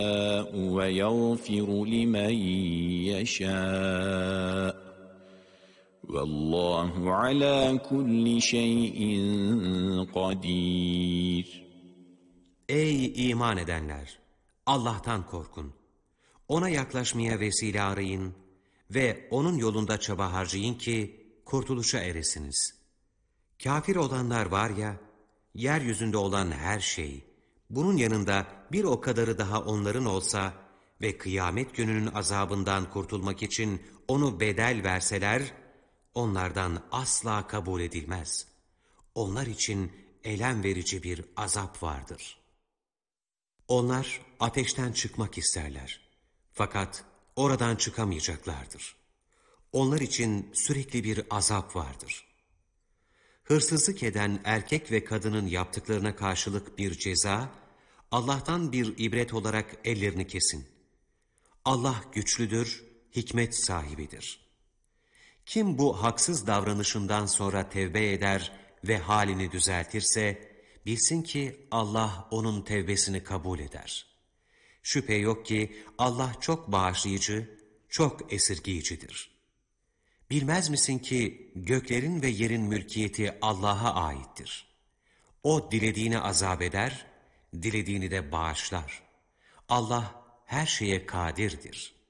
وَيَغْفِرُ لِمَنْ يَشَاءُ وَاللّٰهُ عَلَى كُلِّ شَيْءٍ قَدِيرٌ. Ey iman edenler! Allah'tan korkun. Ona yaklaşmaya vesile arayın ve onun yolunda çaba harcayın ki kurtuluşa eresiniz. Kafir olanlar var ya, yeryüzünde olan her şey, bunun yanında bir o kadarı daha onların olsa ve kıyamet gününün azabından kurtulmak için onu bedel verseler, onlardan asla kabul edilmez. Onlar için elem verici bir azap vardır. Onlar ateşten çıkmak isterler. Fakat oradan çıkamayacaklardır. Onlar için sürekli bir azap vardır. Hırsızlık eden erkek ve kadının yaptıklarına karşılık bir ceza, Allah'tan bir ibret olarak ellerini kesin. Allah güçlüdür, hikmet sahibidir. Kim bu haksız davranışından sonra tevbe eder ve halini düzeltirse, bilsin ki Allah onun tevbesini kabul eder. Şüphe yok ki Allah çok bağışlayıcı, çok esirgeyicidir. Bilmez misin ki göklerin ve yerin mülkiyeti Allah'a aittir. O dilediğini azap eder, dilediğini de bağışlar. Allah her şeye kadirdir.